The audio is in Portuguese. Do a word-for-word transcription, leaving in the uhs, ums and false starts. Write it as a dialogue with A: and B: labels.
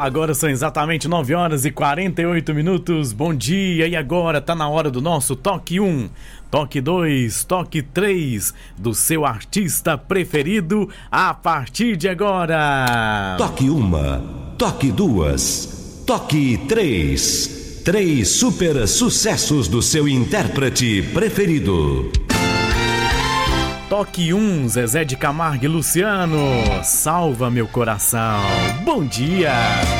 A: Agora são exatamente nove horas e quarenta e oito minutos. Bom dia, e agora tá na hora do nosso Toque um, Toque dois, Toque três do seu artista preferido a partir de agora.
B: Toque uma, Toque duas, Toque três. Três super sucessos do seu intérprete preferido.
A: Toque um, Zezé de Camargo e Luciano, Salva Meu Coração. Bom dia!